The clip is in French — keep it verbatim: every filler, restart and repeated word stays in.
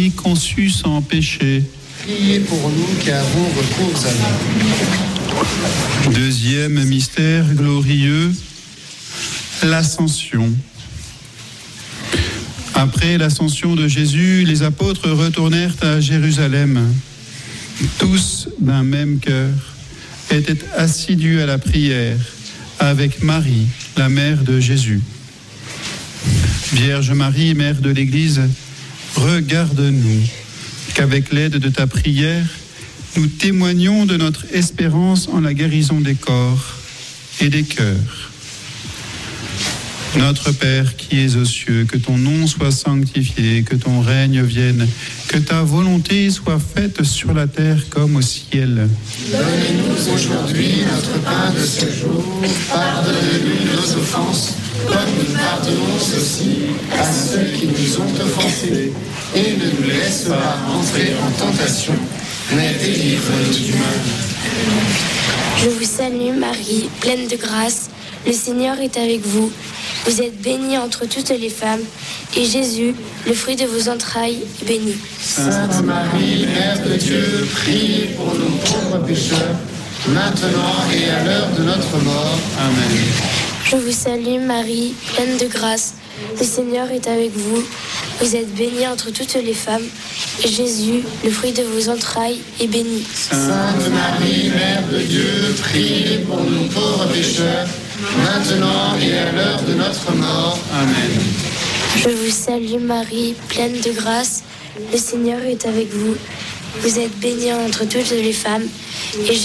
Marie, conçue sans péché. Priez pour nous qui avons recours à vous. Deuxième mystère glorieux, l'Ascension. Après l'ascension de Jésus, les apôtres retournèrent à Jérusalem. Tous d'un même cœur étaient assidus à la prière avec Marie, la mère de Jésus. Vierge Marie, mère de l'Église, regarde-nous, qu'avec l'aide de ta prière, nous témoignons de notre espérance en la guérison des corps et des cœurs. Notre Père qui es aux cieux, que ton nom soit sanctifié, que ton règne vienne, que ta volonté soit faite sur la terre comme au ciel. Donne-nous aujourd'hui notre pain de ce jour. Pardonne-nous nos offenses, comme nous pardonnons aussi à ceux qui nous ont offensés. Et ne nous laisse pas entrer en tentation, mais délivre-nous du mal. Je vous salue Marie, pleine de grâce, le Seigneur est avec vous. Vous êtes bénie entre toutes les femmes, et Jésus, le fruit de vos entrailles, est béni. Sainte Marie, Mère de Dieu, priez pour nous pauvres pécheurs, maintenant et à l'heure de notre mort. Amen. Je vous salue Marie, pleine de grâce, le Seigneur est avec vous. Vous êtes bénie entre toutes les femmes, et Jésus, le fruit de vos entrailles, est béni. Sainte Marie, Mère de Dieu, priez pour nous pauvres pécheurs, maintenant et à l'heure de notre mort. Amen. Je vous salue Marie, pleine de grâce, le Seigneur est avec vous. Vous êtes bénie entre toutes les femmes, et